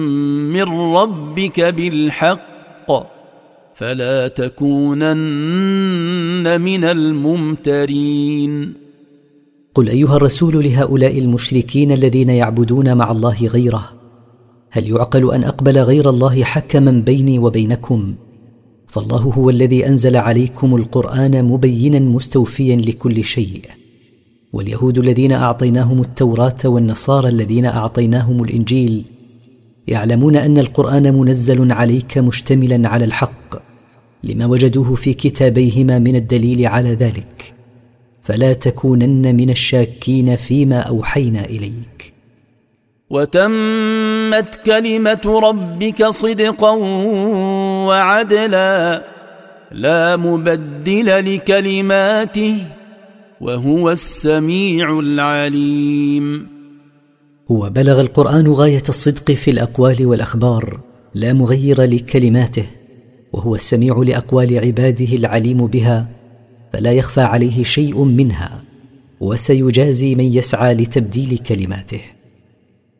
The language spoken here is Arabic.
من ربك بالحق فلا تكونن من الممترين. قل أيها الرسول لهؤلاء المشركين الذين يعبدون مع الله غيره: هل يعقل أن أقبل غير الله حكما بيني وبينكم؟ فالله هو الذي أنزل عليكم القرآن مبينا مستوفيا لكل شيء. واليهود الذين أعطيناهم التوراة والنصارى الذين أعطيناهم الإنجيل يعلمون أن القرآن منزل عليك مشتملا على الحق لما وجدوه في كتابيهما من الدليل على ذلك، فلا تكونن من الشاكين فيما أوحينا إليك. وتمت كلمة ربك صدقا وعدلا لا مبدل لكلماته وهو السميع العليم. هو بلغ القرآن غاية الصدق في الأقوال والأخبار لا مغير لكلماته، وهو السميع لأقوال عباده العليم بها، فلا يخفى عليه شيء منها، وسيجازي من يسعى لتبديل كلماته.